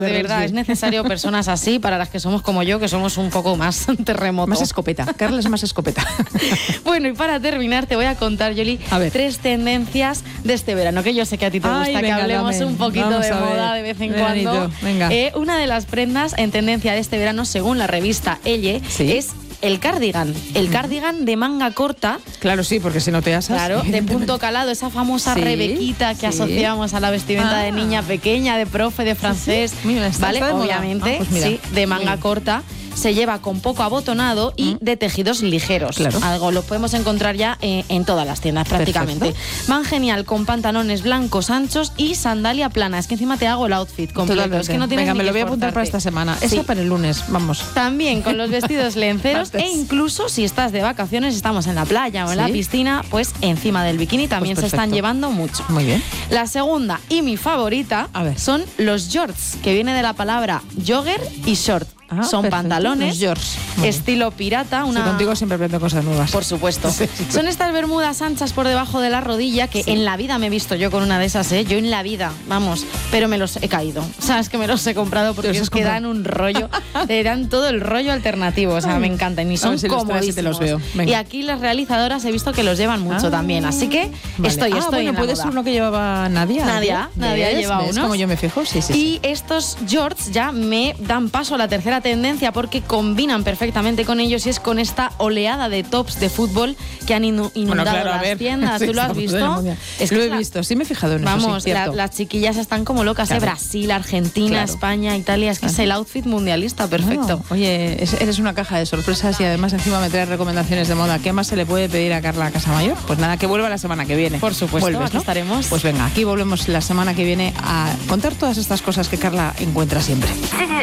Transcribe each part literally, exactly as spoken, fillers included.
De verdad, es necesario personas así para las que somos como yo, que somos un poco más terremoto. Más escopeta. Carla es más escopeta. Bueno, y para terminar te voy a contar, Yoli, tres tendencias de este verano, que yo sé que a ti te gusta. Ay, venga, que hablemos dame. un poquito Vamos de moda de vez en Veranito. cuando. Venga. Eh, una de las prendas en tendencia de este verano, según la revista Elle, ¿Sí? es el cardigan, el cardigan de manga corta. Claro, sí, porque si no te asas. Claro, de punto calado, esa famosa sí, rebequita que sí. asociamos a la vestimenta ah. de niña pequeña, de profe, de francés. Sí, sí. Mira, ¿vale? Obviamente, ah, pues sí, de manga corta. Se lleva con poco abotonado y de tejidos ligeros. Claro. Algo lo podemos encontrar ya en, en todas las tiendas prácticamente. Perfecto. Van genial con pantalones blancos anchos y sandalia plana. Es que encima te hago el outfit completo. Totalmente. Es que no tienes Venga, me lo voy a apuntar para esta semana. Sí. Eso para el lunes, vamos. También con los vestidos lenceros e incluso si estás de vacaciones, estamos en la playa o en ¿Sí? la piscina, pues encima del bikini también pues se están llevando mucho. Muy bien. La segunda y mi favorita a ver. son los jorts, que viene de la palabra jogger y short. Ah, son perfecto. pantalones, estilo pirata. Una... Sí, contigo siempre aprendo cosas nuevas. Por supuesto. Sí, sí. Son estas bermudas anchas por debajo de la rodilla que sí. en la vida me he visto yo con una de esas, ¿eh? Yo en la vida, vamos, pero me los he caído. O sea, es que me los he comprado porque es que dan un rollo, te dan todo el rollo alternativo. O sea, Ay. me encantan y son si comodísimos. Te los veo. Y aquí las realizadoras he visto que los llevan mucho ah, también. Así que vale. estoy, ah, estoy bueno, en la puede moda. ser uno que llevaba Nadia. Nadia, Nadia lleva uno. Como yo me fijo, sí, sí. Y sí. estos jorts ya me dan paso a la tercera tendencia porque combinan perfectamente con ellos y es con esta oleada de tops de fútbol que han inundado bueno, claro, las ver. tiendas. ¿Tú sí, lo has visto? Es que lo he la... visto, sí me he fijado en Vamos, eso. Vamos, sí, la, las chiquillas están como locas, claro. ¿eh? Brasil, Argentina, claro. España, Italia, es que claro. es el outfit mundialista perfecto. Bueno, oye, es, eres una caja de sorpresas y además encima me traes recomendaciones de moda. ¿Qué más se le puede pedir a Carla Casamayor? Pues nada, que vuelva la semana que viene. Por supuesto, Vuelves, aquí ¿no? estaremos. Pues venga, aquí volvemos la semana que viene a contar todas estas cosas que Carla encuentra siempre.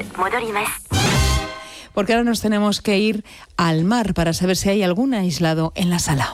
Porque ahora nos tenemos que ir al mar para saber si hay algún aislado en la sala.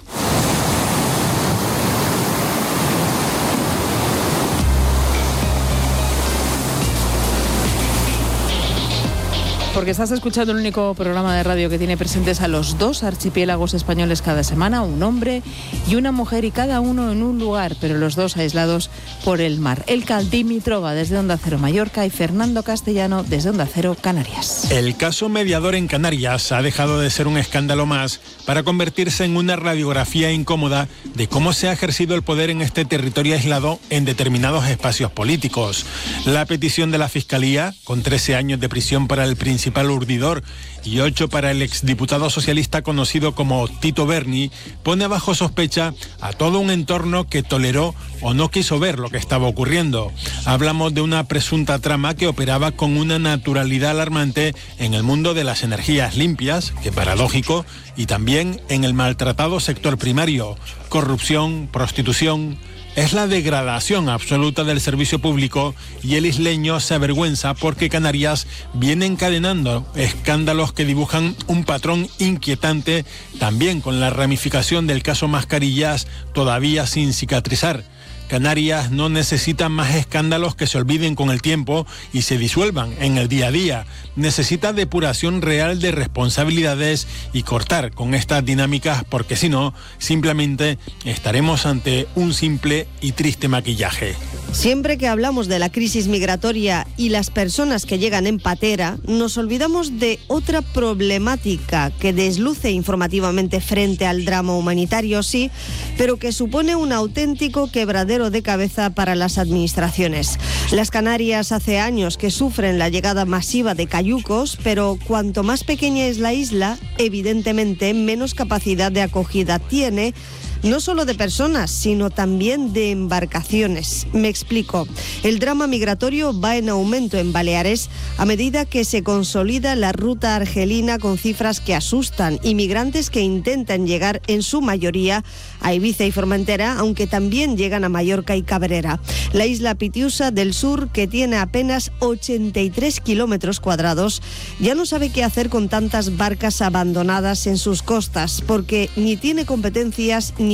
Porque estás escuchando el único programa de radio que tiene presentes a los dos archipiélagos españoles cada semana, un hombre y una mujer, y cada uno en un lugar, pero los dos aislados por el mar. Elka Dimitrova desde Onda Cero Mallorca y Fernando Castellano desde Onda Cero Canarias. El caso mediador en Canarias ha dejado de ser un escándalo más para convertirse en una radiografía incómoda de cómo se ha ejercido el poder en este territorio aislado en determinados espacios políticos. La petición de la Fiscalía, con trece años de prisión para el principal urdidor y ocho para el exdiputado socialista conocido como Tito Berni, pone bajo sospecha a todo un entorno que toleró o no quiso ver lo que estaba ocurriendo. Hablamos de una presunta trama que operaba con una naturalidad alarmante en el mundo de las energías limpias, que paradójico, y también en el maltratado sector primario. Corrupción, prostitución. Es la degradación absoluta del servicio público y el isleño se avergüenza porque Canarias viene encadenando escándalos que dibujan un patrón inquietante, también con la ramificación del caso Mascarillas todavía sin cicatrizar. Canarias no necesita más escándalos que se olviden con el tiempo y se disuelvan en el día a día. Necesita depuración real de responsabilidades y cortar con estas dinámicas, porque si no, simplemente estaremos ante un simple y triste maquillaje. Siempre que hablamos de la crisis migratoria y las personas que llegan en patera, nos olvidamos de otra problemática que desluce informativamente frente al drama humanitario, sí, pero que supone un auténtico quebradero de cabeza para las administraciones. Las Canarias hace años que sufren la llegada masiva de cayucos, pero cuanto más pequeña es la isla, evidentemente menos capacidad de acogida tiene, no solo de personas, sino también de embarcaciones. Me explico. El drama migratorio va en aumento en Baleares a medida que se consolida la ruta argelina con cifras que asustan. Inmigrantes que intentan llegar en su mayoría a Ibiza y Formentera, aunque también llegan a Mallorca y Cabrera. La isla Pitiusa del sur, que tiene apenas ochenta y tres kilómetros cuadrados, ya no sabe qué hacer con tantas barcas abandonadas en sus costas, porque ni tiene competencias ni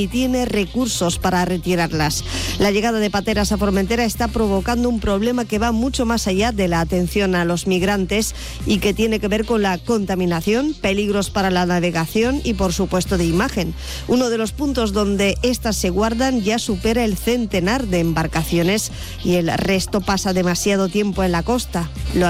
ni tiene recursos para retirarlas. La llegada de pateras a Formentera está provocando un problema que va mucho más allá de la atención a los migrantes y que tiene que ver con la contaminación, peligros para la navegación y, por supuesto, de imagen. Uno de los puntos donde estas se guardan ya supera el centenar de embarcaciones y el resto pasa demasiado tiempo en la costa. Lo